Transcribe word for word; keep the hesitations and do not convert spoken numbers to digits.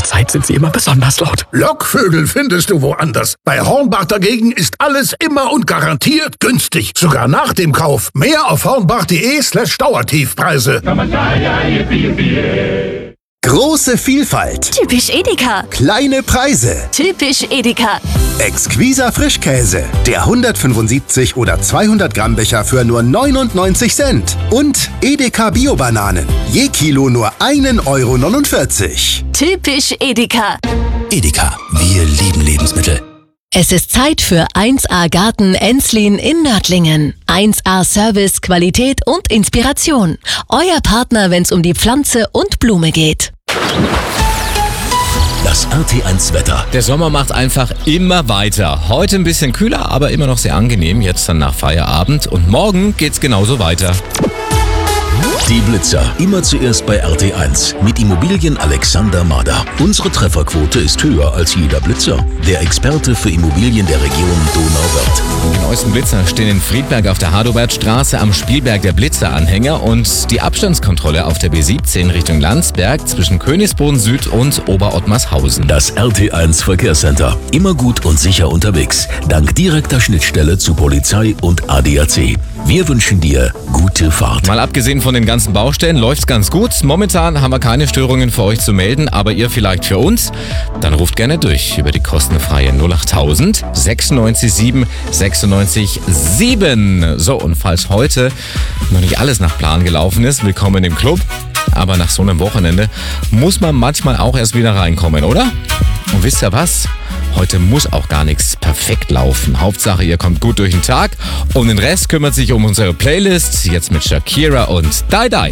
Zeit sind sie immer besonders laut. Lockvögel findest du woanders. Bei Hornbach dagegen ist alles immer und garantiert günstig. Sogar nach dem Kauf. Mehr auf hornbach.de slash Dauertiefpreise. Große Vielfalt. Typisch Edeka. Kleine Preise. Typisch Edeka. Exquiser Frischkäse. Der hundertfünfundsiebzig oder zweihundert Gramm Becher für nur neunundneunzig Cent. Und Edeka Bio-Bananen. Je Kilo nur ein Euro neunundvierzig. Typisch Edeka. Edeka, wir lieben Lebensmittel. Es ist Zeit für eins A Garten Enslin in Nördlingen. eins A Service, Qualität und Inspiration. Euer Partner, wenn es um die Pflanze und Blume geht. Das R T eins Wetter. Der Sommer macht einfach immer weiter. Heute ein bisschen kühler, aber immer noch sehr angenehm. Jetzt dann nach Feierabend. Und morgen geht's genauso weiter. Die Blitzer. Immer zuerst bei R T eins. Mit Immobilien Alexander Mader. Unsere Trefferquote ist höher als jeder Blitzer. Der Experte für Immobilien der Region Donauwörth. Die neuesten Blitzer stehen in Friedberg auf der Hadobertstraße, am Spielberg der Blitzeranhänger und die Abstandskontrolle auf der B siebzehn Richtung Landsberg zwischen Königsboden Süd und Oberottmarshausen. Das R T eins Verkehrscenter. Immer gut und sicher unterwegs. Dank direkter Schnittstelle zu Polizei und A D A C. Wir wünschen dir gute Fahrt. Mal abgesehen von den ganzen Baustellen läuft's ganz gut. Momentan haben wir keine Störungen für euch zu melden, aber ihr vielleicht für uns. Dann ruft gerne durch über die kostenfreie null achttausend sechsundneunzig sieben sechsundneunzig sieben. So, und falls heute noch nicht alles nach Plan gelaufen ist, willkommen im Club. Aber nach so einem Wochenende muss man manchmal auch erst wieder reinkommen, oder? Und wisst ihr was? Heute muss auch gar nichts perfekt laufen. Hauptsache, ihr kommt gut durch den Tag. Und den Rest kümmert sich um unsere Playlist. Jetzt mit Shakira und Die Die.